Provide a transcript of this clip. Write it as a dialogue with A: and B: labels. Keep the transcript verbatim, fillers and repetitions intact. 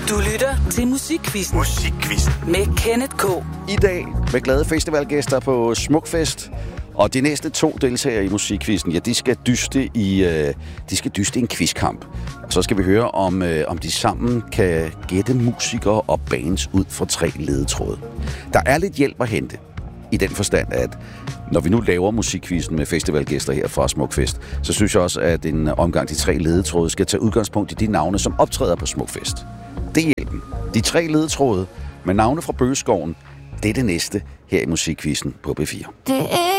A: Du lytter til Musikquizzen.
B: Musikquizzen.
A: Med Kenneth K.
C: I dag med glade festivalgæster på Smukfest. Og de næste to deltagere i Musikquizzen, ja, de skal dyste i, øh, de skal dyste i en quizkamp. Og så skal vi høre, om, øh, om de sammen kan gætte musikere og bands ud fra tre ledetråde. Der er lidt hjælp at hente i den forstand, at når vi nu laver Musikquizzen med festivalgæster her fra Smukfest, så synes jeg også, at en omgang de tre ledetråde skal tage udgangspunkt i de navne, som optræder på Smukfest. Det er hjælpen. De tre ledetråde med navne fra Bøgeskoven, det er det næste her i Musikquizzen på B fire.
D: Det er